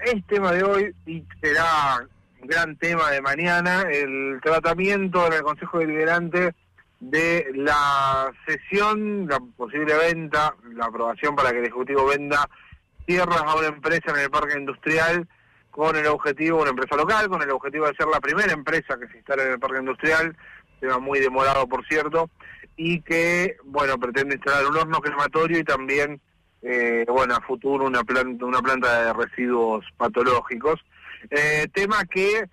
es tema de hoy y será un gran tema de mañana, el tratamiento en el Consejo Deliberante de la cesión, la posible venta, la aprobación para que el Ejecutivo venda tierras a una empresa en el Parque Industrial con el objetivo, una empresa local, con el objetivo de ser la primera empresa que se instale en el Parque Industrial, tema muy demorado por cierto, y que, bueno, pretende instalar un horno crematorio y también, a futuro una planta de residuos patológicos. Tema que,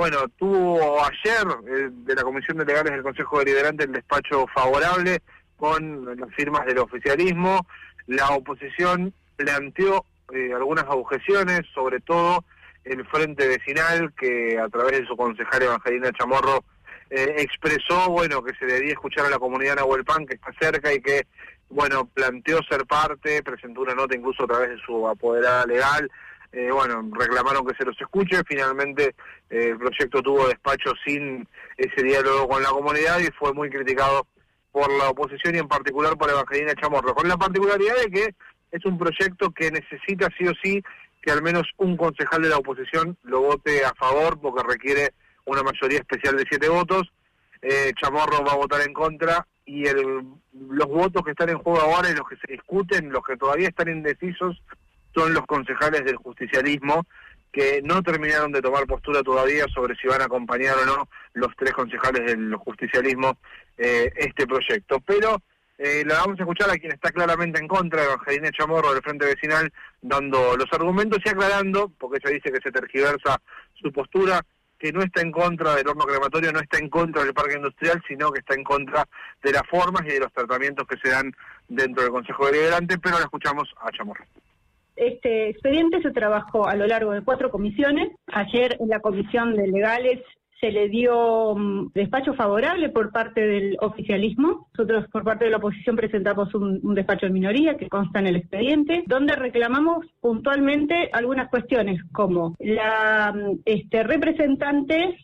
tuvo ayer de la Comisión de Legales del Consejo Deliberante el despacho favorable con las firmas del oficialismo. La oposición planteó algunas objeciones, sobre todo el Frente Vecinal, que a través de su concejala Evangelina Chamorro expresó, que se debía escuchar a la comunidad Nahuelpan, que está cerca y que, planteó ser parte, presentó una nota incluso a través de su apoderada legal. Reclamaron que se los escuche. Finalmente el proyecto tuvo despacho sin ese diálogo con la comunidad y fue muy criticado por la oposición y en particular por Evangelina Chamorro, con la particularidad de que es un proyecto que necesita sí o sí que al menos un concejal de la oposición lo vote a favor, porque requiere una mayoría especial de 7 votos. Chamorro va a votar en contra y los votos que están en juego ahora y los que se discuten, los que todavía están indecisos, son los concejales del justicialismo, que no terminaron de tomar postura todavía sobre si van a acompañar o no los 3 concejales del justicialismo este proyecto. Pero la vamos a escuchar a quien está claramente en contra, Evangelina Chamorro del Frente Vecinal, dando los argumentos y aclarando, porque ella dice que se tergiversa su postura, que no está en contra del horno crematorio, no está en contra del parque industrial, sino que está en contra de las formas y de los tratamientos que se dan dentro del Consejo Deliberante, pero la escuchamos a Chamorro. Este expediente se trabajó a lo largo de 4 comisiones. Ayer en la Comisión de Legales se le dio despacho favorable por parte del oficialismo. Nosotros por parte de la oposición presentamos un despacho de minoría que consta en el expediente, donde reclamamos puntualmente algunas cuestiones como la representante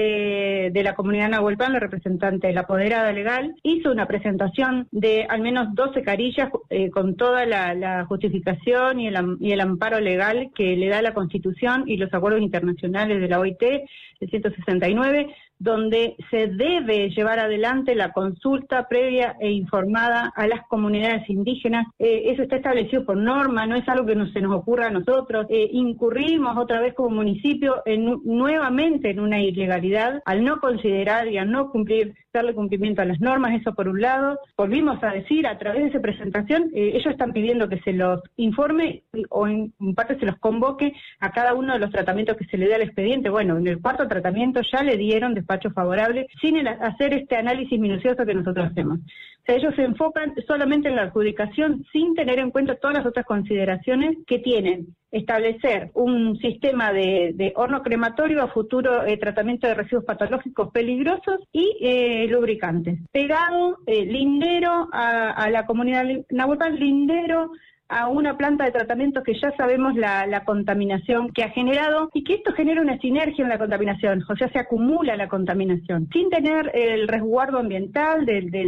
de la comunidad Nahuelpan, la representante de la apoderada legal, hizo una presentación de al menos 12 carillas con toda la justificación y el amparo legal que le da la Constitución y los acuerdos internacionales de la OIT, el 169, donde se debe llevar adelante la consulta previa e informada a las comunidades indígenas. Eso está establecido por norma, no es algo que se nos ocurra a nosotros. Incurrimos otra vez como municipio nuevamente en una ilegalidad al no considerar y al no darle cumplimiento a las normas, eso por un lado. Volvimos a decir a través de esa presentación, ellos están pidiendo que se los informe o en parte se los convoque a cada uno de los tratamientos que se le dé al expediente. Bueno, en el 4º tratamiento ya le dieron despacho favorable sin hacer este análisis minucioso que nosotros hacemos. O sea, ellos se enfocan solamente en la adjudicación sin tener en cuenta todas las otras consideraciones que tienen. Establecer un sistema de horno crematorio a futuro, tratamiento de residuos patológicos peligrosos y lubricantes. Pegado, lindero a la comunidad Nahuelpan, lindero a una planta de tratamiento que ya sabemos la contaminación que ha generado y que esto genera una sinergia en la contaminación, o sea, se acumula la contaminación, sin tener el resguardo ambiental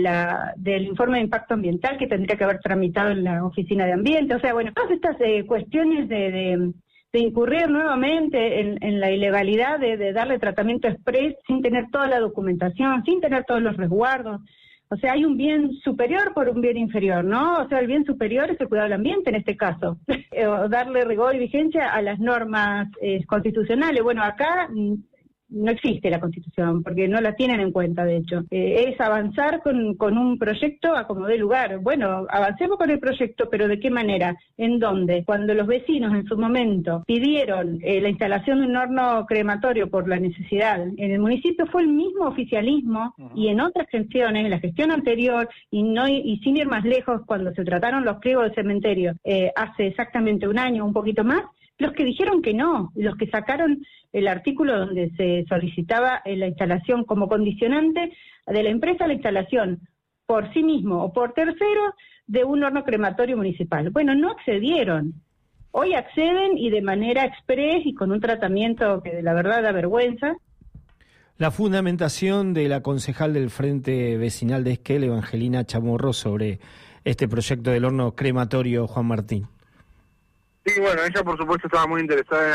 del informe de impacto ambiental que tendría que haber tramitado en la Oficina de Ambiente. O sea, todas estas cuestiones de incurrir nuevamente en la ilegalidad de darle tratamiento express sin tener toda la documentación, sin tener todos los resguardos. O sea, hay un bien superior por un bien inferior, ¿no? O sea, el bien superior es el cuidado del ambiente en este caso. Darle rigor y vigencia a las normas constitucionales. Bueno, acá no existe la Constitución, porque no la tienen en cuenta, de hecho. Es avanzar con un proyecto a como dé lugar. Bueno, avancemos con el proyecto, pero ¿de qué manera? ¿En dónde? Cuando los vecinos en su momento pidieron la instalación de un horno crematorio por la necesidad, en el municipio fue el mismo oficialismo, y en otras gestiones, en la gestión anterior, y sin ir más lejos, cuando se trataron los pliegos del cementerio, hace exactamente un año, un poquito más, los que dijeron que no, los que sacaron el artículo donde se solicitaba la instalación como condicionante de la empresa, la instalación por sí mismo o por terceros de un horno crematorio municipal. Bueno, no accedieron. Hoy acceden y de manera express y con un tratamiento que de la verdad da vergüenza. La fundamentación de la concejal del Frente Vecinal de Esquel, Evangelina Chamorro, sobre este proyecto del horno crematorio, Juan Martín. Sí, ella por supuesto estaba muy interesada en